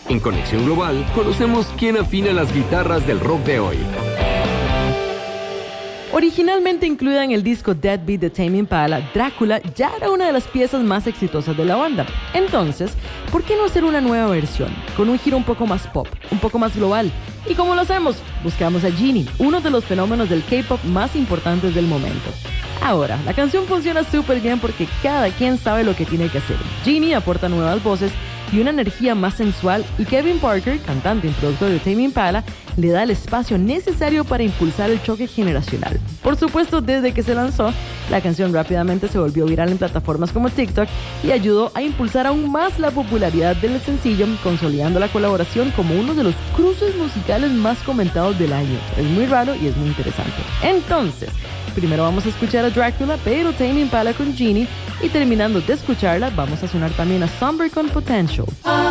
En Conexión Global, conocemos quién afina las guitarras del rock de hoy. Originalmente incluida en el disco Deadbeat de Tame Impala, Drácula ya era una de las piezas más exitosas de la banda. Entonces, ¿por qué no hacer una nueva versión? Con un giro un poco más pop, un poco más global. ¿Y cómo lo hacemos? Buscamos a Genie, uno de los fenómenos del K-pop más importantes del momento. Ahora, la canción funciona súper bien porque cada quien sabe lo que tiene que hacer. Genie aporta nuevas voces y una energía más sensual, y Kevin Parker, cantante y productor de Tame Impala, le da el espacio necesario para impulsar el choque generacional. Por supuesto, desde que se lanzó, la canción rápidamente se volvió viral en plataformas como TikTok y ayudó a impulsar aún más la popularidad del sencillo, consolidando la colaboración como uno de los cruces musicales más comentados del año. Es muy raro y es muy interesante. Entonces, primero vamos a escuchar a Drácula, pero Tame Impala con Genie, y terminando de escucharla, vamos a sonar también a Somber con Potential.